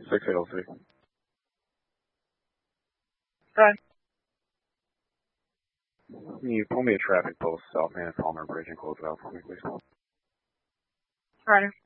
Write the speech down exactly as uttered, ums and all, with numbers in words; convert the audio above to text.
six eight oh three. Right. Can you pull me a traffic post, South Man Palmer Bridge, and close it out for me, please? Right.